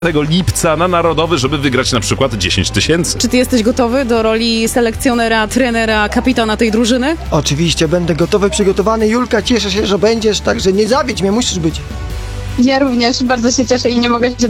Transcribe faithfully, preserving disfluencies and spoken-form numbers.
lipca na Narodowy, żeby wygrać na przykład dziesięć tysięcy. Czy ty jesteś gotowy do roli selekcjonera, trenera, kapitana tej drużyny? Oczywiście, będę gotowy, przygotowany. Julka, cieszę się, że będziesz, także nie zawiedź mnie, musisz być. Ja również bardzo się cieszę i nie mogę się